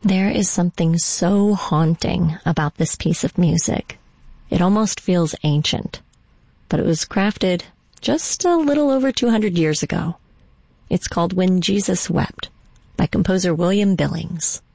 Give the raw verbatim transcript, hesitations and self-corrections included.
There is something so haunting about this piece of music. It almost feels ancient, but it was crafted just a little over two hundred years ago. It's called When Jesus Wept by composer William Billings.